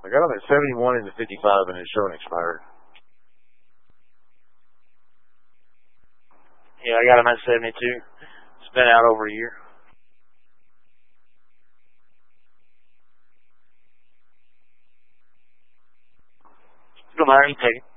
I got them at 71 into 55 and it's showing expired. Yeah, I got them at 72. It's been out over a year. Don't matter, you take it.